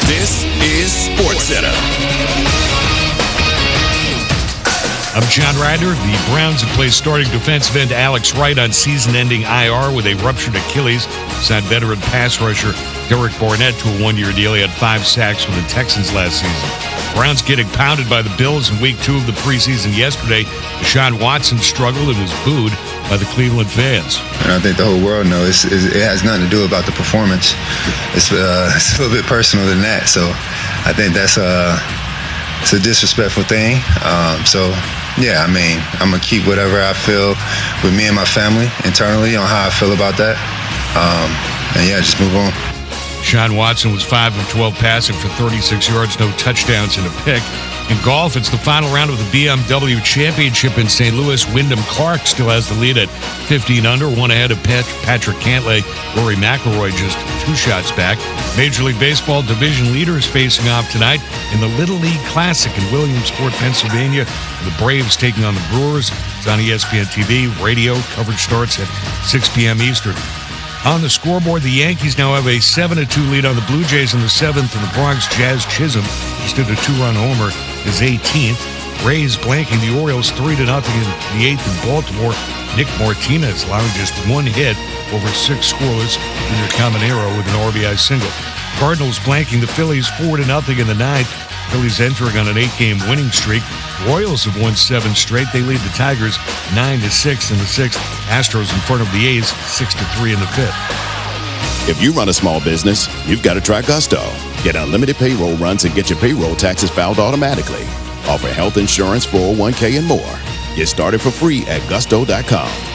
This is SportsCenter. I'm John Ryder. The Browns have placed starting defensive end Alex Wright on season-ending IR with a ruptured Achilles. Signed veteran pass rusher Derek Barnett to a one-year deal. He had 5 sacks with the Texans last season. Browns getting pounded by the Bills in week 2 of the preseason yesterday. Deshaun Watson struggled and was booed by the Cleveland fans. And I think the whole world knows it has nothing to do about the performance. It's a little bit personal than that. So I think that's it's a disrespectful thing. Yeah, I mean, I'm going to keep whatever I feel with me and my family internally on how I feel about that. And yeah, just move on. Deshaun Watson was 5 of 12 passing for 36 yards, no touchdowns and a pick. In golf, it's the final round of the BMW Championship in St. Louis. Wyndham Clark still has the lead at 15 under, one ahead of Patrick Cantlay. Rory McIlroy just 2 shots back. Major League Baseball division leaders facing off tonight in the Little League Classic in Williamsport, Pennsylvania. The Braves taking on the Brewers. It's on ESPN TV. Radio coverage starts at 6 p.m. Eastern. On the scoreboard, the Yankees now have a 7-2 lead on the Blue Jays in the 7th, and the Bronx Jazz Chisholm just did a 2-run homer, his 18th. Rays blanking the Orioles 3-0 in the 8th in Baltimore. Nick Martinez allowing just 1 hit over 6 scoreless. Junior Caminero with an RBI single. Cardinals blanking the Phillies 4-0 in the 9th. Phillies entering on an 8-game winning streak. Royals have won 7 straight. They lead the Tigers 9-6 in the 6th. Astros in front of the A's 6-3 in the 5th. If you run a small business, you've got to try Gusto. Get unlimited payroll runs and get your payroll taxes filed automatically. Offer health insurance, 401k, and more. Get started for free at gusto.com.